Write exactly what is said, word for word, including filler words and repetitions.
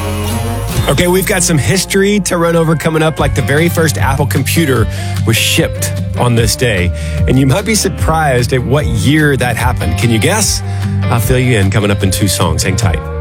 Okay, we've got some history to run over coming up, like the very first Apple computer was shipped on this day. And you might be surprised at what year that happened. Can you guess? I'll fill you in coming up in two songs. Hang tight.